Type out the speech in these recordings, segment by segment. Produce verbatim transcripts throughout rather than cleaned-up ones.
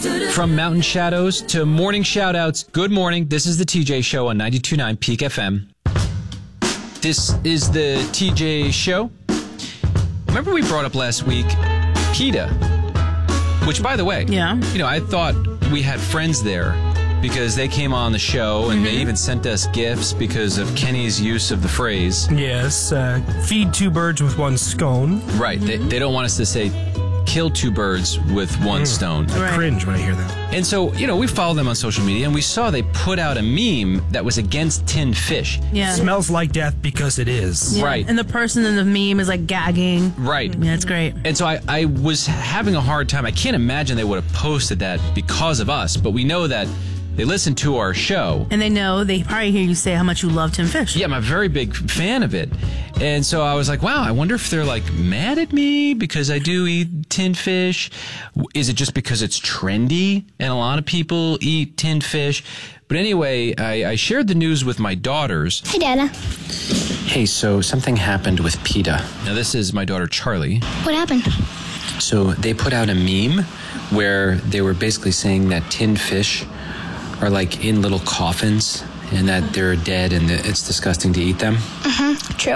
From Mountain Shadows to morning shout-outs, good morning. This is the T J Show on ninety-two point nine Peak F M. This is the T J Show. Remember we brought up last week PETA, which, by the way, yeah. you know, I thought we had friends there because they came on the show and mm-hmm. they even sent us gifts because of Kenny's use of the phrase. Yes, uh, feed two birds with one scone. Right. Mm-hmm. They, they don't want us to say kill two birds with one mm. stone. I right. cringe when I hear that. And so, you know, we followed them on social media and we saw they put out a meme that was against tinned fish. Yeah. Smells like death because it is. Yeah. Right. And the person in the meme is like gagging. Right. Yeah, it's great. And so I, I was having a hard time. I can't imagine they would have posted that because of us, but we know that they listen to our show. And they know, they probably hear you say how much you love tinned fish. Yeah, I'm a very big fan of it. And so I was like, wow, I wonder if they're like mad at me because I do eat tinned fish. Is it just because it's trendy and a lot of people eat tinned fish? But anyway, I, I shared the news with my daughters. Hi, Dada. Hey, so something happened with PETA. Now, this is my daughter, Charlie. What happened? So they put out a meme where they were basically saying that tinned fish are like in little coffins and that they're dead and it's disgusting to eat them. Mm-hmm, true.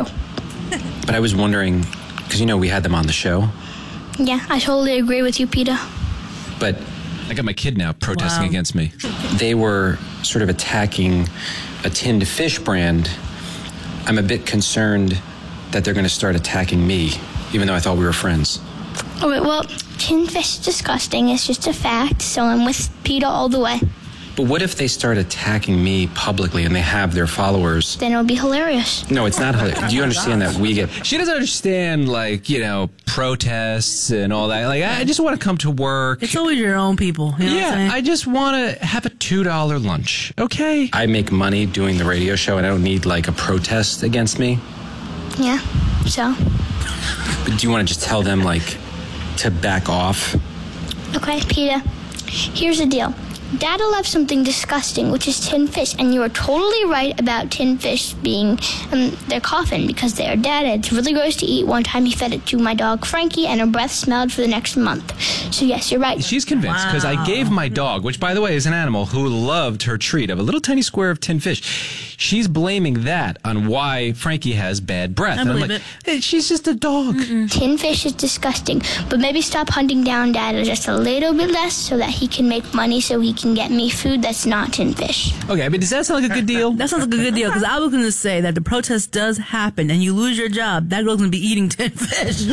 But I was wondering, because, you know, we had them on the show. Yeah, I totally agree with you, PETA. But I got my kid now protesting Wow. against me. They were sort of attacking a tinned fish brand. I'm a bit concerned that they're going to start attacking me, even though I thought we were friends. Oh, wait, well, tinned fish is disgusting. It's just a fact, so I'm with PETA all the way. But what if they start attacking me publicly and they have their followers? Then it'll be hilarious. No, it's not hilarious. Do you understand that we get... She doesn't understand, like, you know, protests and all that. Like, I just want to come to work. It's always your own people. You know yeah, what I'm saying? I just want to have a two dollar lunch, okay? I make money doing the radio show and I don't need, like, a protest against me. Yeah, so? But do you want to just tell them, like, to back off? Okay, PETA, here's the deal. Dada loves something disgusting, which is tinned fish, and you are totally right about tinned fish being um, their coffin because they are dead and it's really gross to eat. One time he fed it to my dog Frankie and her breath smelled for the next month. So yes, you're right. She's convinced because Wow. I gave my dog, which by the way is an animal who loved her treat of a little tiny square of tinned fish. She's blaming that on why Frankie has bad breath. I and I'm believe like, it. hey, she's just a dog. Mm-mm. Tinned fish is disgusting, but maybe stop hunting down Dada just a little bit less so that he can make money so he can get me food that's not tinned fish. Okay, I mean, does that sound like a good deal? That sounds like a good deal because I was going to say that the protest does happen and you lose your job. That girl's going to be eating tinned fish.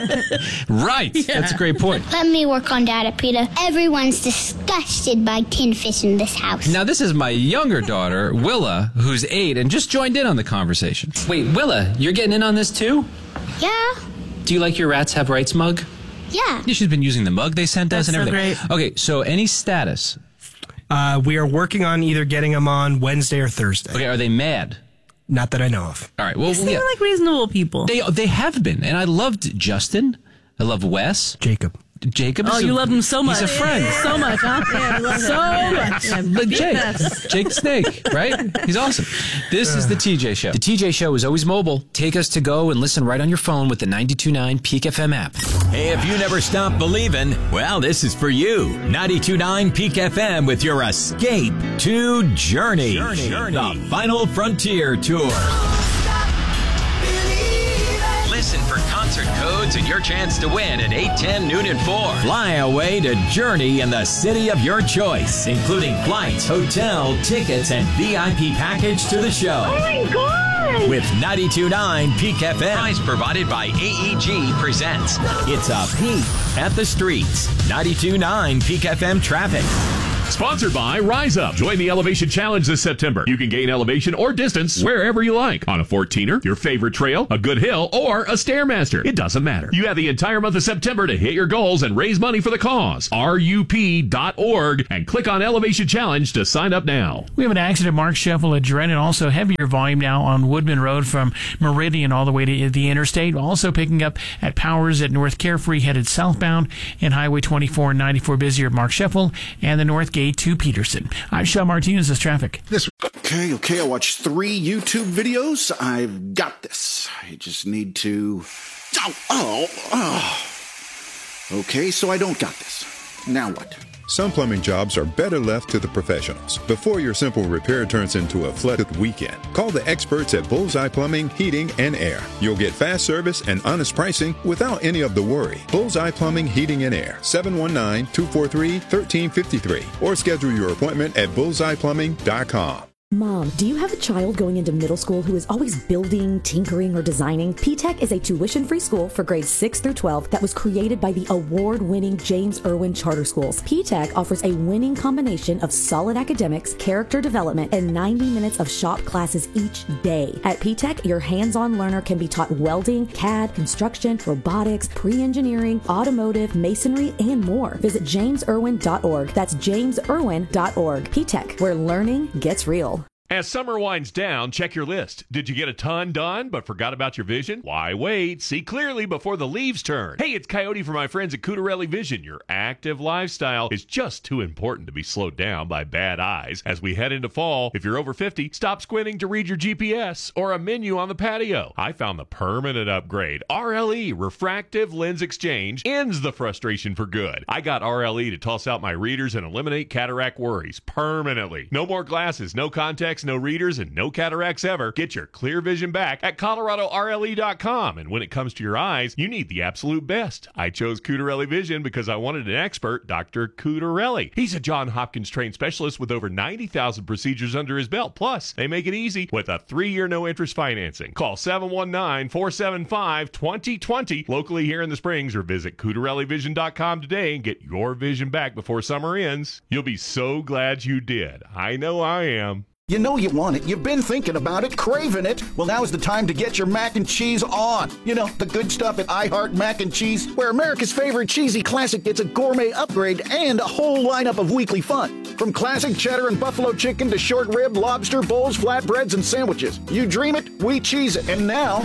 Right. Yeah. That's a great point. Let me work on Dada, PETA. Everyone's disgusted by tinned fish in this house. Now, this is my younger daughter, Willa, who's eight, and just joined in on the conversation. Wait, Willa, you're getting in on this too? Yeah, Do you like your Rats Have Rights mug? yeah. Yeah, she's been using the mug they sent us That's and so everything. great. Okay, so any status? Uh, we are working on either getting them on Wednesday or Thursday. Okay, are they mad? Not that I know of. All right, well, They yeah. seem like reasonable people. They they have been, and I loved Justin. I love Wes. Jacob. Jacob. Oh, is you a- love him so much. He's a friend. So much, huh? Yeah, I love so much. But Jake, Jake the Snake, right? He's awesome. This is the T J Show. The T J Show is always mobile. Take us to go and listen right on your phone with the ninety-two point nine Peak F M app. Hey, if you never stop believing, well, this is for you. ninety-two point nine Peak F M with your escape to Journey, Journey. The Final Frontier Tour. Listen for concert codes and your chance to win at eight, ten, noon, and four. Fly away to Journey in the city of your choice, including flights, hotel, tickets, and V I P package to the show. Oh my God! With ninety-two point nine Peak F M. Prize provided by A E G presents It's a Peek at the Streets. ninety-two point nine Peak F M traffic. Sponsored by Rise Up. Join the Elevation Challenge this September. You can gain elevation or distance wherever you like. On a fourteener, your favorite trail, a good hill, or a Stairmaster. It doesn't matter. You have the entire month of September to hit your goals and raise money for the cause. R U P dot org and click on Elevation Challenge to sign up now. We have an accident, Mark Sheffield at Drennan. Also heavier volume now on Woodman Road from Meridian all the way to the interstate. Also picking up at Powers at North Carefree headed southbound, and Highway twenty-four and ninety-four busier at Mark Sheffield and the North Gate to Peterson. I'm Sean Martinez. This traffic. This okay, okay. I watched three YouTube videos. I've got this. I just need to. Oh, oh, oh. Okay, so I don't got this. Now what? Some plumbing jobs are better left to the professionals. Before your simple repair turns into a flooded weekend, call the experts at Bullseye Plumbing, Heating, and Air. You'll get fast service and honest pricing without any of the worry. Bullseye Plumbing, Heating, and Air, seven one nine, two four three, one three five three, or schedule your appointment at bullseye plumbing dot com. Mom, do you have a child going into middle school who is always building, tinkering, or designing? P TECH is a tuition-free school for grades six through twelve that was created by the award-winning James Irwin Charter Schools. P TECH offers a winning combination of solid academics, character development, and ninety minutes of shop classes each day. At P TECH, your hands-on learner can be taught welding, C A D, construction, robotics, pre-engineering, automotive, masonry, and more. Visit james irwin dot org. That's james irwin dot org. P TECH, where learning gets real. As summer winds down, check your list. Did you get a ton done but forgot about your vision? Why wait? See clearly before the leaves turn. Hey, it's Coyote from my friends at Cutarelli Vision. Your active lifestyle is just too important to be slowed down by bad eyes. As we head into fall, if you're over fifty, stop squinting to read your G P S or a menu on the patio. I found the permanent upgrade. R L E, Refractive Lens Exchange, ends the frustration for good. I got R L E to toss out my readers and eliminate cataract worries permanently. No more glasses, no contacts, no readers, and no cataracts ever. Get your clear vision back at colorado R L E dot com. And when it comes to your eyes, you need the absolute best. I chose Cutarelli Vision because I wanted an expert, Doctor Cutarelli. He's a John Hopkins trained specialist with over ninety thousand procedures under his belt. Plus, they make it easy with a three-year no-interest financing. Call seven one nine, four seven five, two zero two zero locally here in the Springs, or visit cutarelli vision dot com today and get your vision back before summer ends. You'll be so glad you did. I know I am. You know you want it. You've been thinking about it, craving it. Well, now is the time to get your mac and cheese on. You know, the good stuff at I Heart Mac and Cheese, where America's favorite cheesy classic gets a gourmet upgrade and a whole lineup of weekly fun. From classic cheddar and buffalo chicken to short rib, lobster, bowls, flatbreads, and sandwiches. You dream it, we cheese it. And now,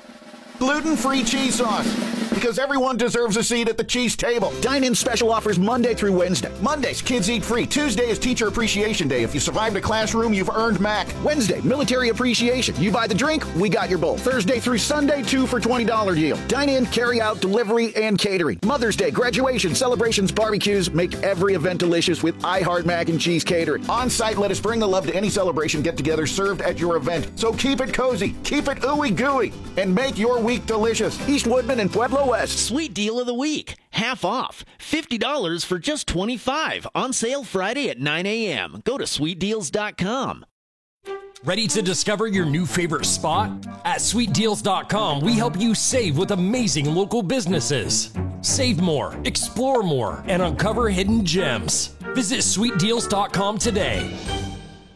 gluten-free cheese sauce. Because everyone deserves a seat at the cheese table. Dine-in special offers Monday through Wednesday. Mondays, kids eat free. Tuesday is Teacher Appreciation Day. If you survived a classroom, you've earned Mac. Wednesday, Military Appreciation. You buy the drink, we got your bowl. Thursday through Sunday, two for twenty dollars deal. Dine-in, carry-out, delivery, and catering. Mother's Day, graduation, celebrations, barbecues. Make every event delicious with I Heart Mac and Cheese Catering. On-site, let us bring the love to any celebration get-together served at your event. So keep it cozy, keep it ooey-gooey, and make your week delicious. East Woodman and Pueblo West. Sweet deal of the week. Half off. fifty dollars for just twenty-five dollars. On sale Friday at nine a.m. Go to sweet deals dot com. Ready to discover your new favorite spot? At sweet deals dot com, we help you save with amazing local businesses. Save more, explore more, and uncover hidden gems. Visit sweet deals dot com today.